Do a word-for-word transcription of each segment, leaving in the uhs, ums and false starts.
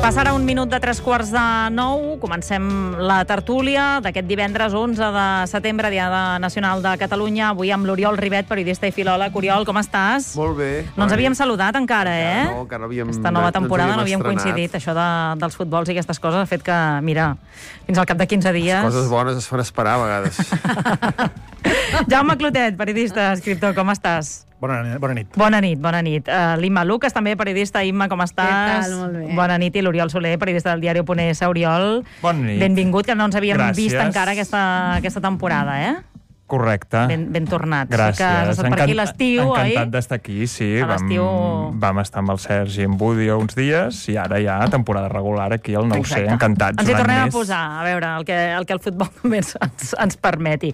Passa ara un minut de tres quarts de nou. Comencem la tertúlia d'aquest divendres onze de setembre, Diada Nacional de Catalunya. Avui amb l'Oriol Ribet, periodista i filòleg. Oriol, com estàs? Molt bé. No ens havíem saludat encara, eh? No, encara no havíem... Aquesta nova temporada no havíem estrenat. coincidit. Això de, dels futbols i aquestes coses ha fet que, mira, fins al cap de quinze dies... Les coses bones es fan esperar a vegades. Jaume Clotet, periodista, escriptor, com estàs? Bona nit. Bona nit. Bona nit, bona nit. Uh, L'Imma Lucas, també periodista. Imma, com estàs? Què tal? Molt bé. Bona nit. I l'Oriol Soler, periodista del diari Ponès. Oriol, Bona nit. benvingut, que no ens havíem Gràcies. vist encara aquesta, aquesta temporada, eh? Correcte. Ben, ben tornat. Gràcies. Sí que has estat per aquí l'estiu, oi? Encantat d'estar aquí, sí. A l'estiu... Vam, vam estar amb el Sergi i en Budio uns dies i ara ja temporada regular aquí al nou C. Exacte. Encantats. Ens hi un any tornem a més. posar, a veure, el que el, que el futbol també ens, ens permeti.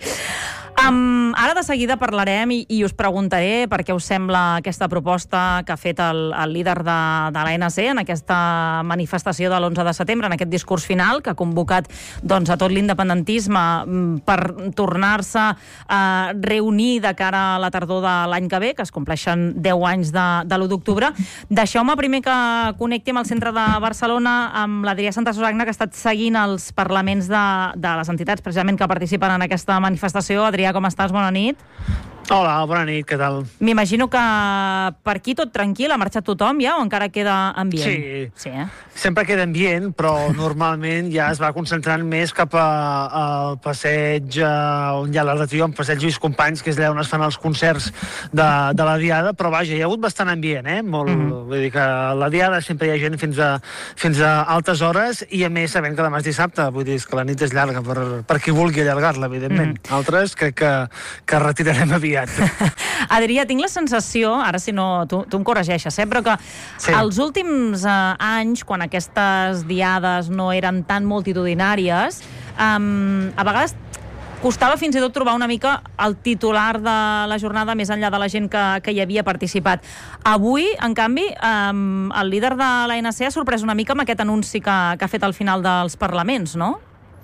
Um, ara de seguida parlarem i, i us preguntaré per què us sembla aquesta proposta que ha fet el, el líder de, de l'A N C en aquesta manifestació de l'onze de setembre, en aquest discurs final que ha convocat doncs, a tot l'independentisme per tornar-se a reunir de cara a la tardor de l'any que ve, que es compleixen deu anys de, de l'u d'octubre. Deixeu-me primer que connecti amb el centre de Barcelona amb l'Adrià Santasusagna, que ha estat seguint els parlaments de, de les entitats precisament que participen en aquesta manifestació. Adrià, com estàs? Bona nit. Hola, bona nit, què tal? M'imagino que per aquí tot tranquil, ha marxat tothom ja o encara queda ambient? Sí, sí eh? Sempre queda ambient, però normalment ja es va concentrant més cap a, al passeig uh, on hi ha la retrió, en passeig Lluís Companys, que és allà on es fan els concerts de, de la Diada, però vaja, hi ha hagut bastant ambient, eh? Molt, mm-hmm. Vull dir que a la Diada sempre hi ha gent fins a, fins a altes hores i a més sabent que demà és dissabte, vull dir que la nit és llarga per, per qui vulgui allargar-la, evidentment. Mm. Altres crec que, que retirarem aviat. Adrià, tinc la sensació, ara si no, tu, tu em corregeixes, eh, però que sí. Els últims eh, anys, quan aquestes diades no eren tan multitudinàries, um, a vegades costava fins i tot trobar una mica el titular de la jornada més enllà de la gent que, que hi havia participat. Avui, en canvi, um, el líder de l'A N C ha sorprès una mica amb aquest anunci que, que ha fet al final dels parlaments, no?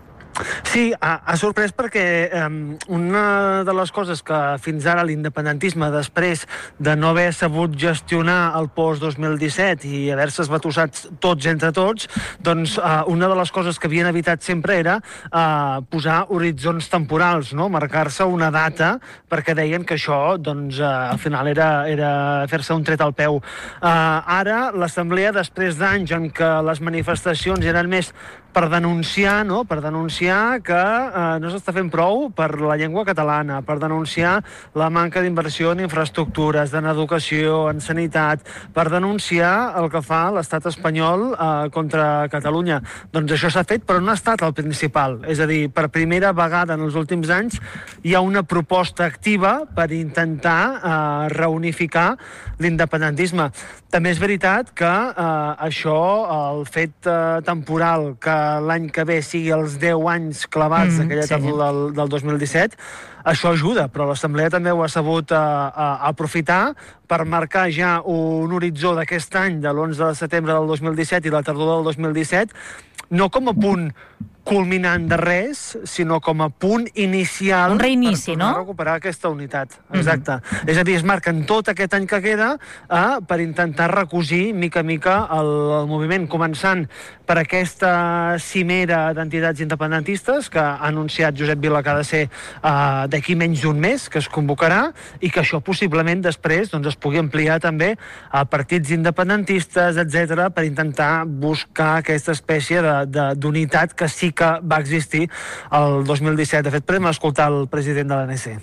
Sí, ha, ha sorprès perquè um, una de les coses que fins ara l'independentisme, després de no haver sabut gestionar el post dos mil disset i haver-se esbatussat tots entre tots, doncs uh, una de les coses que havien evitat sempre era uh, posar horitzons temporals, no? Marcar-se una data, perquè deien que això doncs, uh, al final era, era fer-se un tret al peu. Uh, ara, l'Assemblea, després d'anys en què les manifestacions eren més per denunciar, no? per denunciar que eh, no s'està fent prou per la llengua catalana, per denunciar la manca d'inversió en infraestructures, en educació, en sanitat, per denunciar el que fa l'estat espanyol eh, contra Catalunya. Doncs això s'ha fet, però no ha estat el principal. És a dir, per primera vegada en els últims anys hi ha una proposta activa per intentar eh, reunificar l'independentisme. També és veritat que eh, això, el fet eh, temporal que l'any que ve sigui els deu anys clavats mm, d'aquella sí. del, del dos mil disset, això ajuda, però l'Assemblea també ho ha sabut uh, uh, aprofitar per marcar ja un horitzó d'aquest any, de l'onze de setembre del dos mil disset i la tardor del dos mil disset, no com a punt culminant de res, sinó com a punt inicial un reinici, per no? recuperar aquesta unitat. Exacte. Mm-hmm. És a dir, es marquen tot aquest any que queda eh, per intentar recosir mica a mica el, el moviment, començant per aquesta cimera d'entitats independentistes que ha anunciat Josep Vila que ha de ser eh, d'aquí menys d'un mes, que es convocarà, i que això possiblement després doncs, es pugui ampliar també a partits independentistes, etcètera, per intentar buscar aquesta espècie de, de, d'unitat que sí que va existir el dos mil disset. De fet, podem escoltar el president de l'A N C.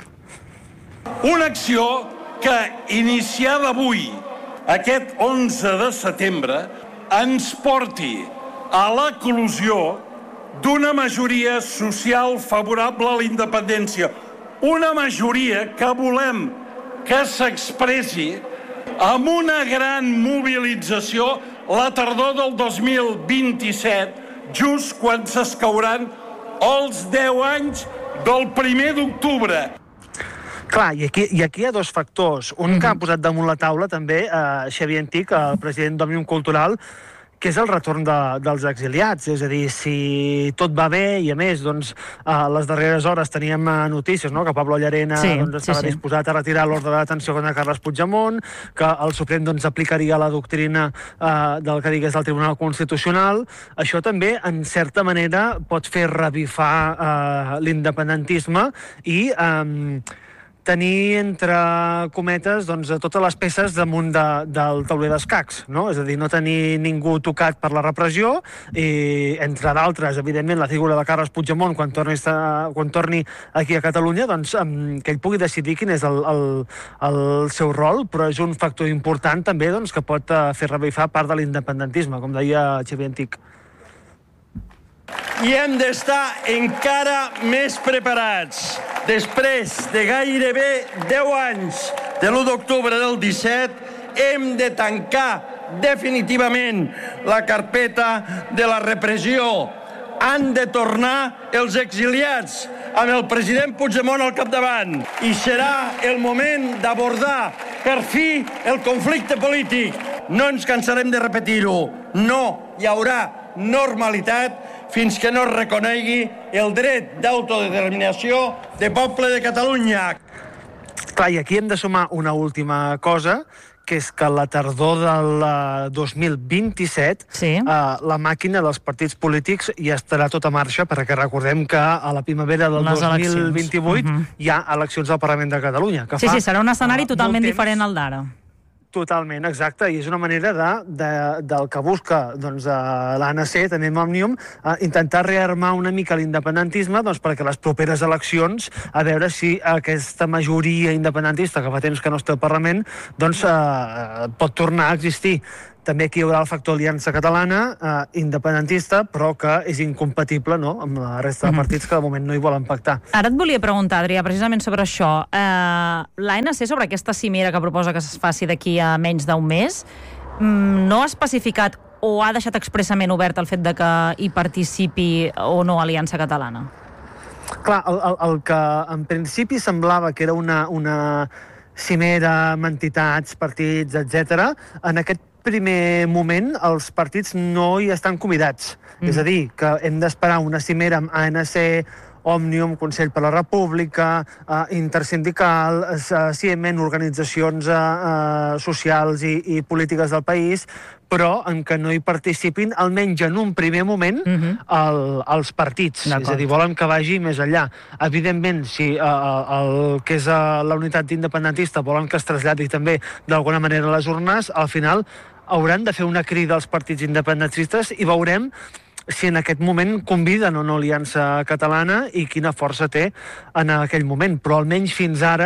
Una acció que, iniciada avui, aquest onze de setembre, ens porti a l'eclosió d'una majoria social favorable a la independència. Una majoria que volem que s'expressi amb una gran mobilització la tardor del dos mil vint-i-set, just quan s'escauran els deu anys del primer d'octubre. Clar, i aquí, i aquí hi ha dos factors. Un mm-hmm. que ha posat damunt la taula també eh, Xavier Antic, el president d'Òmnium Cultural, que és el retorn de, dels exiliats. És a dir, si tot va bé, i a més, doncs, a les darreres hores teníem notícies, no?, que Pablo Llarena sí, doncs, estava sí, sí. disposat a retirar l'ordre de detenció contra Carles Puigdemont, que el Suprem doncs, aplicaria la doctrina eh, del que digués el Tribunal Constitucional. Això també, en certa manera, pot fer revifar eh, l'independentisme i eh, tenir, entre cometes, doncs, totes les peces damunt de, del tauler d'escacs, no? És a dir, no tenir ningú tocat per la repressió i, entre d'altres, evidentment, la figura de Carles Puigdemont quan torni, quan torni aquí a Catalunya, doncs, que ell pugui decidir quin és el, el, el seu rol, però és un factor important també doncs, que pot fer revifar part de l'independentisme, com deia Xavier Antic. I hem d'estar encara més preparats. Després de gairebé deu anys de l'u d'octubre del disset, hem de tancar definitivament la carpeta de la repressió. Han de tornar els exiliats amb el president Puigdemont al capdavant. I serà el moment d'abordar per fi el conflicte polític. No ens cansarem de repetir-ho. No hi haurà normalitat fins que no es reconegui el dret d'autodeterminació de poble de Catalunya. Clar, i aquí hem de sumar una última cosa, que és que la tardor del dos mil vint-i-set sí. eh, la màquina dels partits polítics ja estarà tota marxa, perquè recordem que a la primavera del Les dos mil eleccions. vint-i-vuit uh-huh. hi ha eleccions al Parlament de Catalunya. Que sí, fa, sí, serà un escenari uh, totalment temps, diferent al d'ara. Totalment, exacte, i és una manera de, de, del que busca doncs, l'A N C, també amb Òmnium, eh, intentar rearmar una mica l'independentisme doncs, perquè les properes eleccions, a veure si aquesta majoria independentista que fa temps que no està al Parlament doncs, eh, pot tornar a existir. També aquí hi haurà el factor Aliança Catalana, eh, independentista, però que és incompatible, no?, amb la resta de partits que de moment no hi volen pactar. Ara et volia preguntar, Adrià, precisament sobre això. Eh, L'A N C, sobre aquesta cimera que proposa que es faci d'aquí a menys d'un mes, no ha especificat o ha deixat expressament obert el fet de que hi participi o no Aliança Catalana? Clar, el, el, el que en principi semblava que era una, una cimera amb entitats, partits, etcètera, en aquest primer moment els partits no hi estan convidats. Mm. És a dir, que hem d'esperar una cimera amb A N C, Òmnium, Consell per la República, eh, Intersindical, eh, Ciemen, organitzacions eh, socials i, i polítiques del país, però en què no hi participin, almenys en un primer moment, uh-huh. el, els partits. És a dir, volen que vagi més enllà. Evidentment, si eh, el que és eh, la unitat independentista volen que es traslladi també d'alguna manera a les urnes, al final hauran de fer una crida als partits independentistes i veurem si en aquest moment conviden o no Aliança Catalana i quina força té en aquell moment. Però almenys fins ara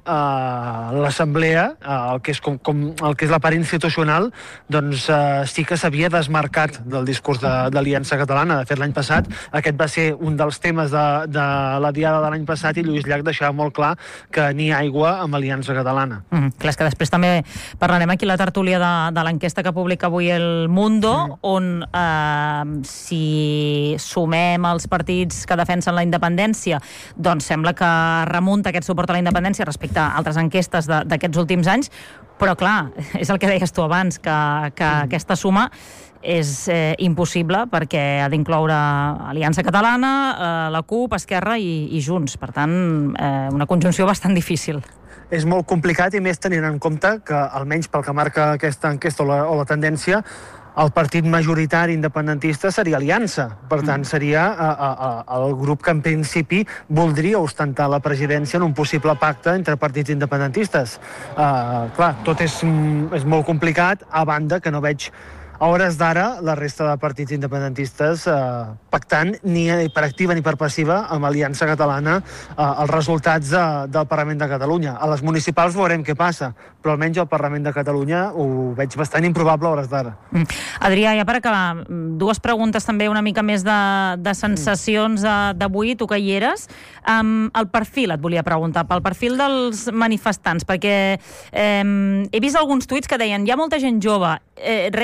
eh, l'Assemblea, eh, el, que és com, com, el que és la part institucional, doncs eh, sí que s'havia desmarcat del discurs d'Aliança de, Catalana. De fet, l'any passat aquest va ser un dels temes de, de la diada de l'any passat i Lluís Llach deixava molt clar que ni aigua amb Aliança Catalana. Mm, clar, és que després també parlarem aquí la tertúlia de, de l'enquesta que publica avui el Mundo, mm. on eh, si sumem els partits que defensen la independència, doncs sembla que remunta aquest suport a la independència respecte a altres enquestes d'aquests últims anys, però clar, és el que deies tu abans, que, que mm. aquesta suma és eh, impossible perquè ha d'incloure Aliança Catalana, eh, la CUP, Esquerra i, i Junts. Per tant, eh, una conjunció bastant difícil. És molt complicat i més tenint en compte que, almenys pel que marca aquesta enquesta o la, o la tendència, el partit majoritari independentista seria Aliança. Per tant, seria a, a, a, el grup que en principi voldria ostentar la presidència en un possible pacte entre partits independentistes. Uh, clar, tot és, és molt complicat, a banda que no veig a hores d'ara la resta de partits independentistes eh, pactant ni per activa ni per passiva amb Aliança Catalana eh, els resultats de, del Parlament de Catalunya. A les municipals veurem què passa, però almenys al Parlament de Catalunya ho veig bastant improbable a hores d'ara. Mm. Adrià, ja per acabar, dues preguntes també una mica més de, de sensacions d'avui, tu que hi eres. Um, el perfil, et volia preguntar, pel perfil dels manifestants, perquè eh, he vist alguns tuits que deien hi ha molta gent jove. Eh, realment era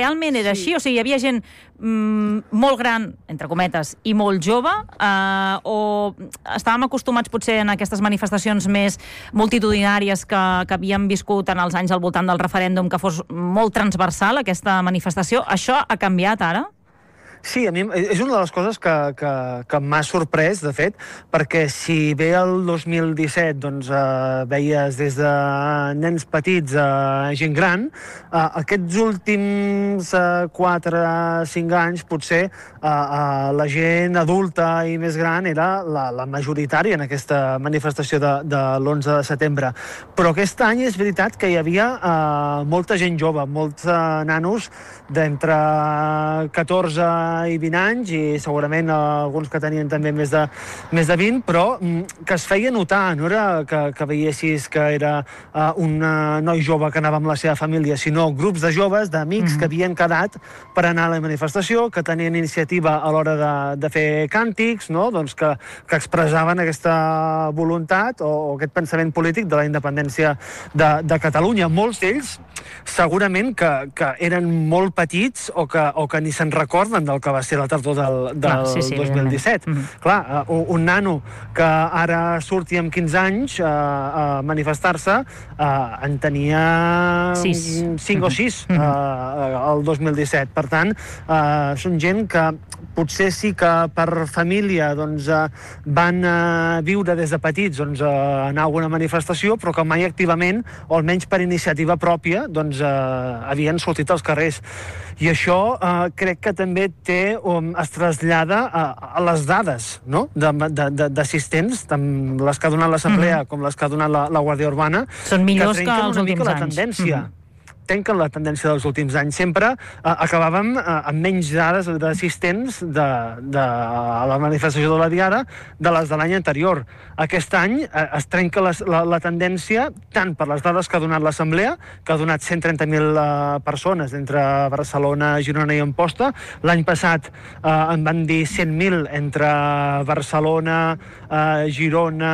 era així? O sigui, hi havia gent mm, molt gran, entre cometes, i molt jove, eh, o estàvem acostumats potser en aquestes manifestacions més multitudinàries que, que havíem viscut en els anys al voltant del referèndum, que fos molt transversal aquesta manifestació. Això ha canviat ara? Sí, a mi és una de les coses que, que, que m'ha sorprès, de fet, perquè si bé el dos mil disset doncs, eh, veies des de nens petits a gent gran, eh, aquests últims eh, quatre a cinc anys potser eh, eh, la gent adulta i més gran era la, la majoritària en aquesta manifestació de, de l'onze de setembre. Però aquest any és veritat que hi havia eh, molta gent jove, molts eh, nanos d'entre catorze i vint anys, i segurament alguns que tenien també més de, més de vint, però que es feia notar, no era que, que veiessis que era uh, un uh, noi jove que anava amb la seva família, sinó grups de joves, d'amics mm-hmm. que havien quedat per anar a la manifestació, que tenien iniciativa a l'hora de, de fer càntics, no? Doncs que, que expressaven aquesta voluntat o, o aquest pensament polític de la independència de, de Catalunya. Molts d'ells segurament que, que eren molt petits o que, o que ni se'n recorden del que va ser la tardor del, del Clar, sí, sí, dos mil disset. Mm-hmm. Clar, uh, un nano que ara surti amb quinze anys uh, a manifestar-se uh, en tenia cinc mm-hmm. o sis uh, el dos mil disset. Per tant, uh, són gent que potser sí que per família doncs, uh, van uh, viure des de petits doncs, uh, anar a alguna manifestació, però que mai activament, o almenys per iniciativa pròpia, doncs, uh, havien sortit als carrers. I això uh, crec que també té, um, es trasllada a, a les dades, no? d'assistents, tant les que ha donat l'Assemblea mm-hmm. com les que ha donat la, la Guàrdia Urbana, són millors que, que els últims la anys. Tendència. Mm-hmm. Tenquen la tendència dels últims anys. Sempre eh, acabàvem eh, amb menys dades d'assistents de, de a la manifestació de la Diada de les de l'any anterior. Aquest any eh, es trenca les, la, la tendència tant per les dades que ha donat l'Assemblea, que ha donat cent trenta mil eh, persones entre Barcelona, Girona i Amposta. L'any passat eh, en van dir cent mil entre Barcelona, eh, Girona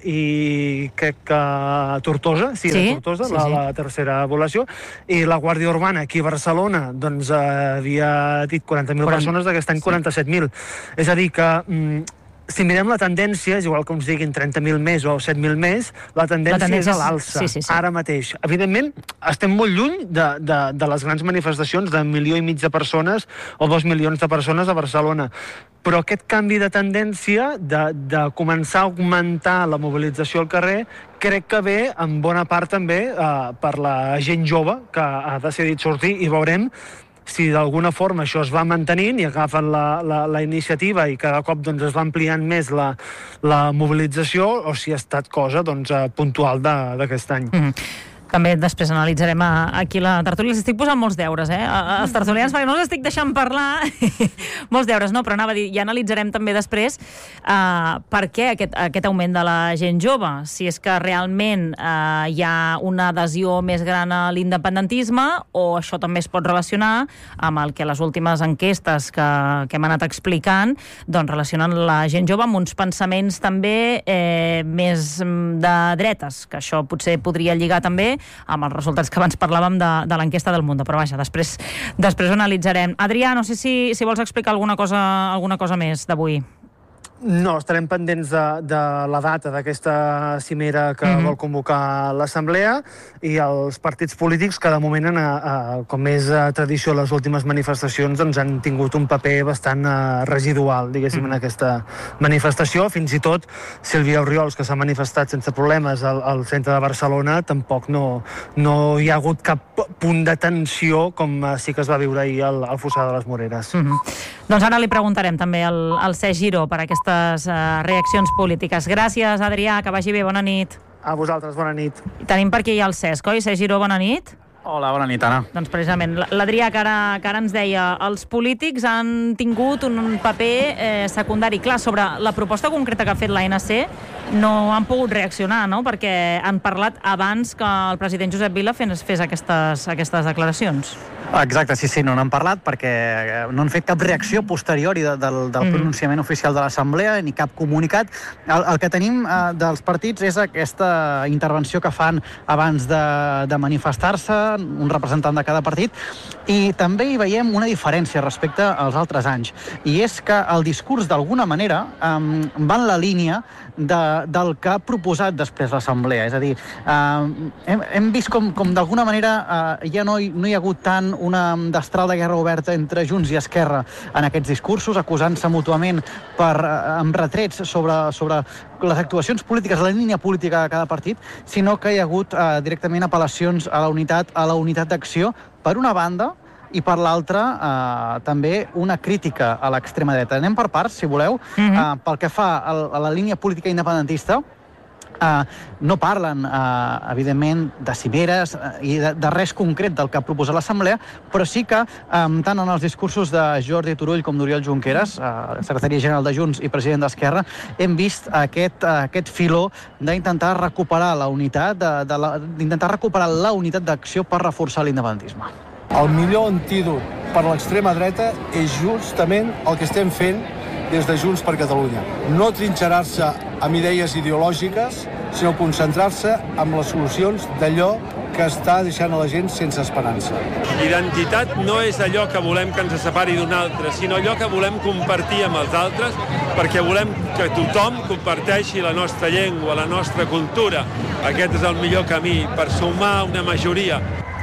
i crec que Tortosa, sí, sí, Tortosa, sí, la, sí. la tercera població. I la Guàrdia Urbana aquí a Barcelona doncs, eh, havia dit quaranta mil persones, d'aquest any quaranta-set mil. És a dir que mm, si mirem la tendència, és igual que ens diguin trenta mil més o set mil més, la tendència, la tendència és a l'alça, sí, sí, sí. ara mateix. Evidentment, estem molt lluny de, de, de les grans manifestacions de milió i mig de persones o dos milions de persones a Barcelona. Però aquest canvi de tendència, de, de començar a augmentar la mobilització al carrer, crec que ve en bona part també eh, per la gent jove que ha decidit sortir, i veurem si d'alguna forma això es va mantenint i agafen la, la, la iniciativa i cada cop doncs, es va ampliant més la, la mobilització, o si ha estat cosa doncs, puntual d'aquest any. Mm-hmm. També després analitzarem a, aquí la tertúlia. Els estic posant molts deures, eh? Els tertulians, perquè no els estic deixant parlar. Molts deures, no? Però anava a dir, ja analitzarem també després uh, per què aquest, aquest augment de la gent jove. Si és que realment uh, hi ha una adhesió més gran a l'independentisme, o això també es pot relacionar amb el que les últimes enquestes que, que hem anat explicant doncs relacionen la gent jove amb uns pensaments també eh, més de dretes, que això potser podria lligar també amb els resultats que abans parlàvem de, de l'enquesta del Mundo, però vaja, després, després ho analitzarem. Adrià, no sé si, si vols explicar alguna cosa, alguna cosa més d'avui. No, estarem pendents de, de la data d'aquesta cimera que mm-hmm. vol convocar l'Assemblea, i els partits polítics que de moment, a, a, com és a tradició les últimes manifestacions, doncs han tingut un paper bastant a, residual, diguéssim, mm. en aquesta manifestació. Fins i tot Sílvia Orriols, que s'ha manifestat sense problemes al, al centre de Barcelona, tampoc no, no hi ha hagut cap punt de tensió com sí que es va viure ahir al, al Fossar de les Moreres. Mm-hmm. Doncs ara li preguntarem també al, al Cesc Giró per aquesta Uh, reaccions polítiques. Gràcies, Adrià, que vagi bé, bona nit. A vosaltres, bona nit. I tenim per aquí ja el Cesc, oi? Cesc Giró, bona nit. Hola, bona nit, Anna. Doncs precisament, l'Adrià que, que ara ens deia, els polítics han tingut un paper eh, secundari. Clar, sobre la proposta concreta que ha fet l'A N C, no han pogut reaccionar, no? Perquè han parlat abans que el president Josep Vila fes, fes aquestes, aquestes declaracions. Exacte, sí, sí, no n'han parlat perquè no han fet cap reacció posteriori de, del, del pronunciament oficial de l'Assemblea ni cap comunicat. El, el que tenim eh, dels partits és aquesta intervenció que fan abans de, de manifestar-se, un representant de cada partit, i també hi veiem una diferència respecte als altres anys, i és que el discurs d'alguna manera eh, va en la línia de, del que ha proposat després l'Assemblea. És a dir, eh, hem, hem vist com, com d'alguna manera eh, ja no hi, no hi ha hagut tant una destral de guerra oberta entre Junts i Esquerra en aquests discursos, acusant-se mútuament per, amb retrets sobre, sobre les actuacions polítiques, la línia política de cada partit, sinó que hi ha hagut eh, directament apel·lacions a la unitat, a la unitat d'acció, per una banda, i per l'altra eh, també una crítica a l'extrema dreta. Anem per parts, si voleu. Mm-hmm. eh, pel que fa a, a la línia política independentista, Uh, no parlen, uh, evidentment, de cimeres uh, i de, de res concret del que ha proposat l'Assemblea, però sí que, um, tant en els discursos de Jordi Turull com d'Oriol Junqueras, uh, secretari general de Junts i president d'Esquerra, hem vist aquest, uh, aquest filó d'intentar recuperar la unitat, d'intentar recuperar la unitat d'acció per reforçar l'independentisme. El millor antídot per l'extrema dreta és justament el que estem fent des de Junts per Catalunya. No trinxerar-se amb idees ideològiques, sinó concentrar-se en les solucions d'allò que està deixant a la gent sense esperança. Identitat no és allò que volem que ens separi d'un altre, sinó allò que volem compartir amb els altres, perquè volem que tothom comparteixi la nostra llengua, la nostra cultura. Aquest és el millor camí per sumar una majoria.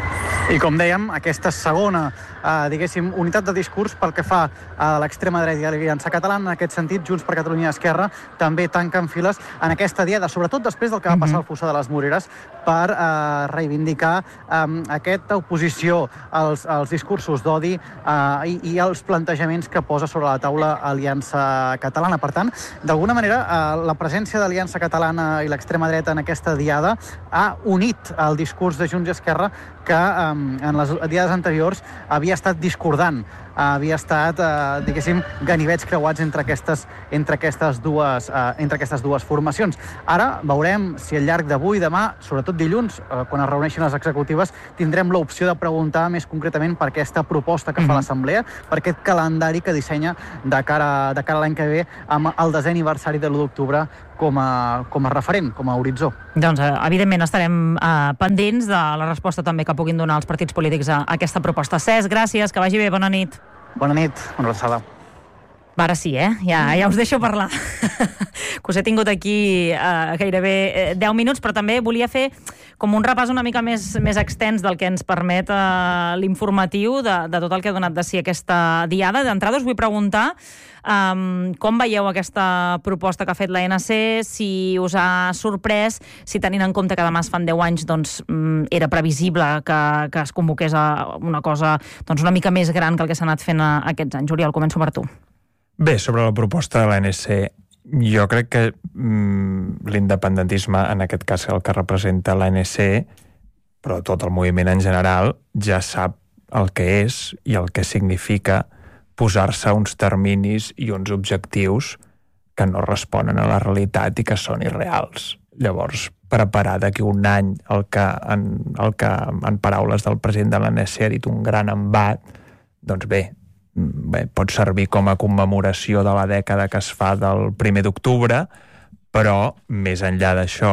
I com dèiem, aquesta segona, eh, diguéssim, unitat de discurs pel que fa a l'extrema dreta i a l'Aliança Catalana, en aquest sentit, Junts per Catalunya i Esquerra també tanquen files en aquesta diada, sobretot després del que va passar al Fossar de les Moreres, per eh, reivindicar eh, aquesta oposició als, als discursos d'odi eh, i, i als plantejaments que posa sobre la taula Aliança Catalana. Per tant, d'alguna manera, eh, la presència d'Aliança Catalana i l'extrema dreta en aquesta diada ha unit el discurs de Junts i Esquerra que eh, en les diades anteriors havia estat discordant, havia estat, eh, diguéssim, ganivets creuats entre aquestes, entre, aquestes dues, eh, entre aquestes dues formacions. Ara veurem si al llarg d'avui, demà, sobretot dilluns, eh, quan es reuneixin les executives, tindrem l'opció de preguntar més concretament per aquesta proposta que fa l'Assemblea, per aquest calendari que dissenya de cara, de cara a l'any que ve amb el desè aniversari de l'u d'octubre com a, com a referent, com a horitzó. Doncs, eh, evidentment, estarem eh, pendents de la resposta també que puguin donar els partits polítics a, a aquesta proposta. Cesc, gràcies, que vagi bé, bona nit. Bona nit, una abraçada. Ara sí, eh? Ja, ja us deixo parlar. Que us he tingut aquí eh, gairebé deu minuts, però també volia fer com un repàs una mica més, més extens del que ens permet eh, l'informatiu de, de tot el que ha donat de si aquesta diada. D'entrada us vull preguntar um, com veieu aquesta proposta que ha fet l'A N C, si us ha sorprès, si tenint en compte que demà es fan deu anys, doncs era previsible que, que es convoqués a una cosa doncs, una mica més gran que el que s'ha anat fent a, a aquests anys. Oriol, començo per tu. Bé, sobre la proposta de l'A N C, jo crec que mm, l'independentisme, en aquest cas el que representa l'A N C, però tot el moviment en general, ja sap el que és i el que significa posar-se uns terminis i uns objectius que no responen a la realitat i que són irreals. Llavors, preparar d'aquí un any el que, en, el que en paraules del president de l'A N C ha dit un gran embat, doncs bé, Bé, pot servir com a commemoració de la dècada que es fa del primer d'octubre, però més enllà d'això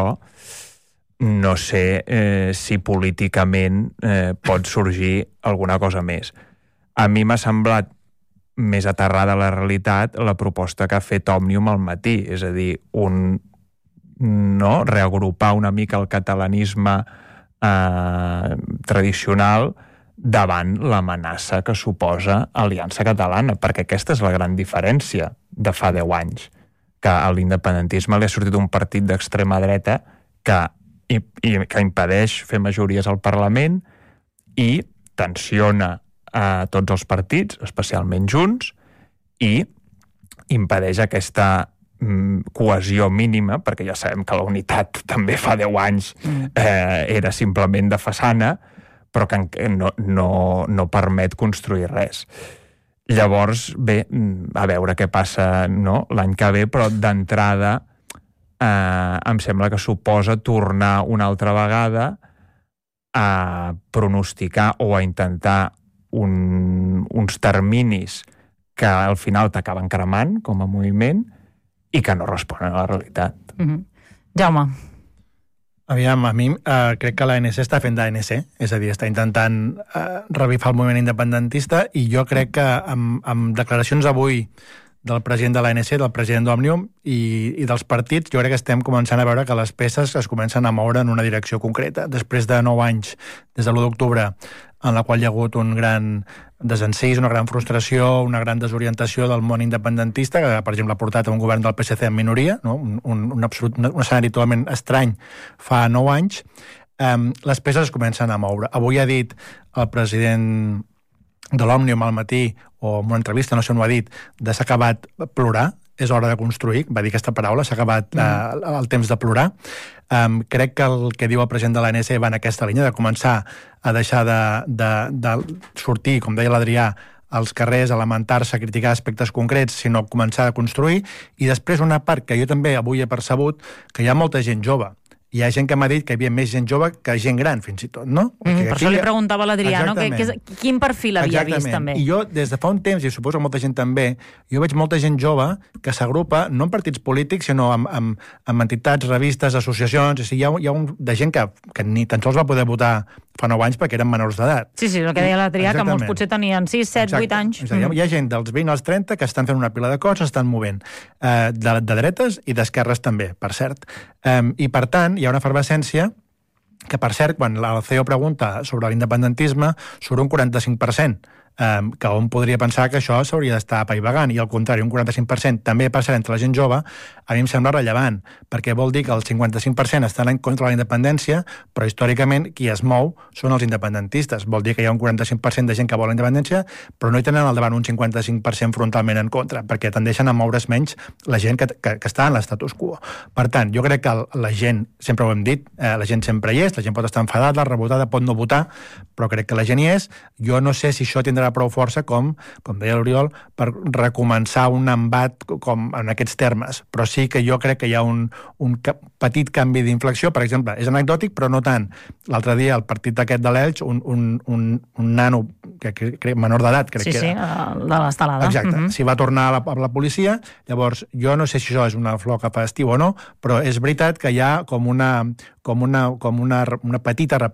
no sé eh, si políticament eh, pot sorgir alguna cosa més. A mi m'ha semblat més aterrada a la realitat la proposta que ha fet Òmnium al matí, és a dir, un, no, reagrupar una mica el catalanisme eh, tradicional davant l'amenaça que suposa Aliança Catalana, perquè aquesta és la gran diferència de fa deu anys, que a l'independentisme li ha sortit un partit d'extrema dreta que, i, i, que impedeix fer majories al Parlament i tensiona a tots els partits, especialment Junts, i impedeix aquesta mm, cohesió mínima, perquè ja sabem que la unitat també fa deu anys eh, era simplement de façana, però que no, no, no permet construir res. Llavors, bé, a veure què passa no, l'any que ve, però d'entrada eh, em sembla que suposa tornar una altra vegada a pronosticar o a intentar un, uns terminis que al final t'acaben cremant com a moviment i que no responen a la realitat. Mm-hmm. Jaume. Aviam, a mi eh, crec que l'A N C està fent d'A N C, és a dir, està intentant eh, revifar el moviment independentista, i jo crec que amb, amb declaracions avui del president de l'A N C, del president d'Òmnium i, i dels partits, jo crec que estem començant a veure que les peces es comencen a moure en una direcció concreta. Després de nou anys, des de l'u d'octubre, en la qual hi ha hagut un gran desencís, una gran frustració, una gran desorientació del món independentista, que, per exemple, ha portat a un govern del P S C en minoria, no? un, un, un, absolut, un escenari totalment estrany fa nou anys, um, les peces es comencen a moure. Avui ha dit el president de l'Òmnium al matí, o en una entrevista, no sé on ho ha dit, de s'ha acabat plorar, és hora de construir, va dir aquesta paraula, s'ha acabat mm. eh, el temps de plorar. Um, crec que el que diu el president de l'A N C va en aquesta línia, de començar a deixar de, de, de sortir, com deia l'Adrià, als carrers, a lamentar-se, a criticar aspectes concrets, sinó començar a construir, i després una part que jo també avui he percebut, que hi ha molta gent jove. Hi ha gent que m'ha dit que hi havia més gent jove que gent gran, fins i tot, no? Mm, per això li preguntava a l'Adrià, no? Que, que, quin perfil havia Exactament. vist, també? I jo, des de fa un temps, i suposo que molta gent també, jo veig molta gent jove que s'agrupa, no en partits polítics, sinó amb, amb, amb entitats, revistes, associacions, o sigui, hi ha, hi ha un, de gent que, que ni tan sols va poder votar fa nou anys perquè eren menors d'edat. Sí, sí, el que deia l'Adrià, que molts potser tenien sis, set, vuit anys. Exacte. Mm. Hi ha gent dels vint als trenta que estan fent una pila de coses, estan movent, eh, de, de dretes i d'esquerres també, per cert. Um, I, per tant, hi ha una efervescència que, per cert, quan el C E O pregunta sobre l'independentisme, surt un quaranta-cinc per cent, eh, que on podria pensar que això s'hauria d'estar apaivagant, i al contrari, un quaranta-cinc per cent també, per cert, entre la gent jove, a mi em sembla rellevant, perquè vol dir que el cinquanta-cinc per cent estan en contra de la independència, però històricament qui es mou són els independentistes. Vol dir que hi ha un quaranta-cinc per cent de gent que vol la independència, però no hi tenen al davant un cinquanta-cinc per cent frontalment en contra, perquè tendeixen a moure's menys la gent que, que, que està en l'estatus quo. Per tant, jo crec que la gent, sempre ho hem dit, eh, la gent sempre hi és, la gent pot estar enfadada, rebotada, pot no votar, però crec que la gent hi és. Jo no sé si això tindrà prou força, com, com deia l'Oriol, per recomençar un embat com en aquests termes, però sí que jo crec que hi ha un, un petit canvi d'inflexió. Per exemple, és anecdòtic, però no tant. L'altre dia, al partit aquest de l'Elx, un, un, un, un nano, que, que, que menor d'edat, crec sí, que era. Sí, sí, de l'estelada. Exacte. Uh-huh. S'hi va tornar a la, a la policia. Llavors, jo no sé si això és una flor que fa estiu o no, però és veritat que hi ha com una, com una, com una, una petita